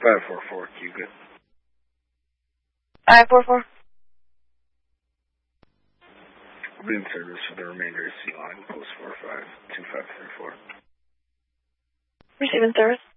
544, Cuba. 544. We'll be in service for the remainder of C line, post 452534. Receiving service.